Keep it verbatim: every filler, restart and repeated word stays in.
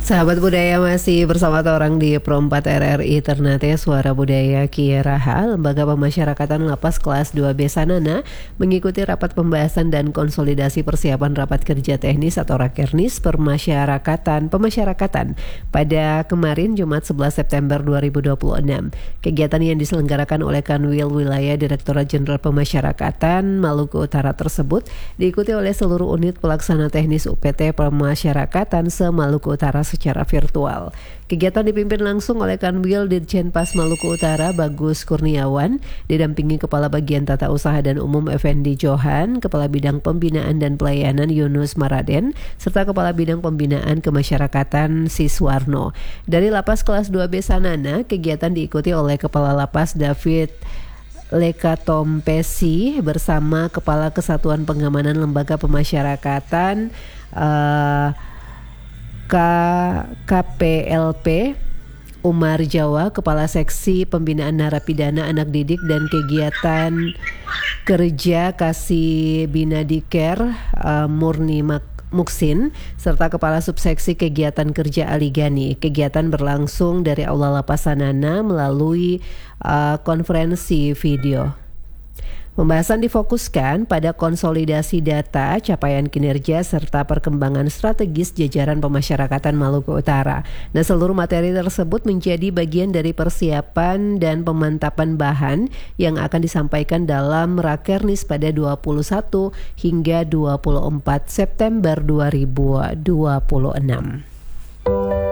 Sahabat budaya masih bersama orang di Pro empat R R I Ternate Suara Budaya Kieraha. Lembaga Pemasyarakatan Lapas Kelas dua B Sanana mengikuti rapat pembahasan dan konsolidasi persiapan rapat kerja teknis atau Rakernis Permasyarakatan Pemasyarakatan pada kemarin Jumat sebelas September dua ribu dua puluh enam. Kegiatan yang diselenggarakan oleh Kanwil Wilayah Direktorat Jenderal Pemasyarakatan Maluku Utara tersebut diikuti oleh seluruh unit pelaksana teknis U P T Pemasyarakatan se-Maluku Utara secara virtual. Kegiatan dipimpin langsung oleh Kanwil Dirjenpas Maluku Utara Bagus Kurniawan, didampingi Kepala Bagian Tata Usaha dan Umum Effendi Johan, Kepala Bidang Pembinaan dan Pelayanan Yunus Maraden, serta Kepala Bidang Pembinaan Kemasyarakatan Siswarno. Dari Lapas Kelas dua B Sanana, kegiatan diikuti oleh Kepala Lapas David Lekatompesi bersama Kepala Kesatuan Pengamanan Lembaga Pemasyarakatan uh, K P L P Umar Jawa, Kepala Seksi Pembinaan Narapidana Anak Didik dan Kegiatan Kerja Kasih Binadiker uh, Murni Mak Muksin, serta Kepala Subseksi Kegiatan Kerja Aligani. Kegiatan berlangsung dari Aula Lapas Sanana melalui uh, konferensi video. Pembahasan difokuskan pada konsolidasi data, capaian kinerja, serta perkembangan strategis jajaran pemasyarakatan Maluku Utara. Nah, seluruh materi tersebut menjadi bagian dari persiapan dan pemantapan bahan yang akan disampaikan dalam Rakernis pada dua puluh satu hingga dua puluh empat September dua ribu dua puluh enam.